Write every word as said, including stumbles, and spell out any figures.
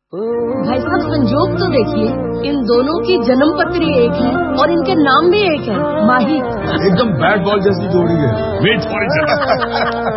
भाई साहब संजोग तो देखिए, इन दोनों की जन्म पत्री एक है और इनके नाम भी एक है, माही। एकदम बैट बॉल जैसी जोड़ी है। Wait for it.